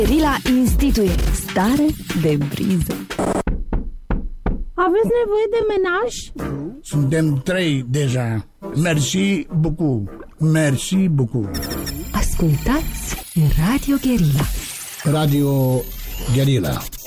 Gherila instituie stare de briză. Aveți nevoie de menaj? Suntem 3 deja. Merci beaucoup. Merci beaucoup. Ascultați Radio Gherila. Radio Gherila.